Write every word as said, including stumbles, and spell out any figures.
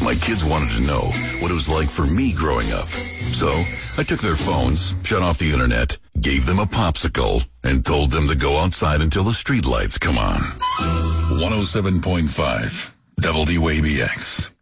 My kids wanted to know what it was like for me growing up. So I took their phones, shut off the internet, gave them a popsicle, and told them to go outside until the street lights come on. one oh seven point five W A B X.